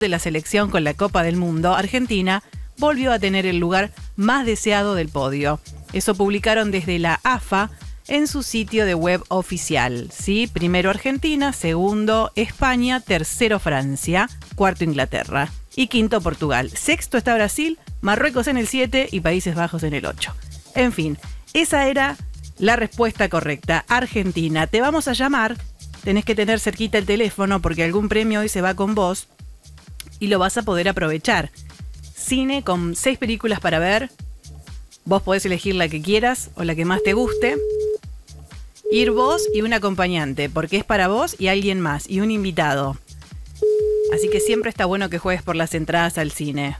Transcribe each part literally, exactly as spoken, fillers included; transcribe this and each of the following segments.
de la selección con la Copa del Mundo, Argentina volvió a tener el lugar más deseado del podio. Eso publicaron desde la A F A en su sitio de web oficial. ¿Sí? Primero Argentina, segundo España, tercero Francia, cuarto Inglaterra y quinto Portugal. Sexto está Brasil, Marruecos en el siete y Países Bajos en el ocho. En fin, esa era la respuesta correcta. Argentina, te vamos a llamar. Tenés que tener cerquita el teléfono porque algún premio hoy se va con vos y lo vas a poder aprovechar. Cine con seis películas para ver. Vos podés elegir la que quieras o la que más te guste. Ir vos y un acompañante, porque es para vos y alguien más, y un invitado. Así que siempre está bueno que juegues por las entradas al cine.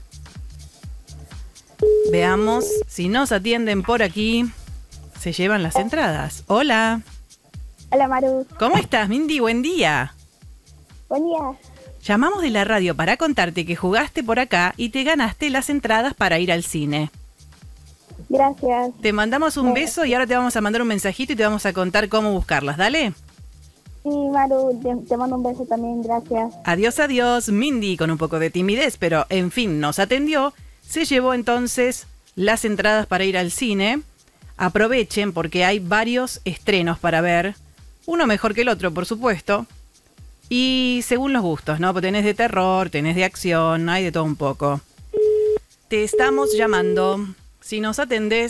Veamos si nos atienden por aquí. Se llevan las entradas. Hola. Hola, Maru. ¿Cómo estás, Mindy? Buen día. Buen día. Llamamos de la radio para contarte que jugaste por acá y te ganaste las entradas para ir al cine. Gracias. Te mandamos un beso y ahora te vamos a mandar un mensajito y te vamos a contar cómo buscarlas. Dale. Sí, Maru, te, te mando un beso también, gracias. Adiós, adiós. Mindy, con un poco de timidez, pero en fin, nos atendió. Se llevó entonces las entradas para ir al cine. Aprovechen porque hay varios estrenos para ver. Uno mejor que el otro, por supuesto. Y según los gustos, ¿no? Porque tenés de terror, tenés de acción, hay de todo un poco. Te estamos llamando. Si nos atendés,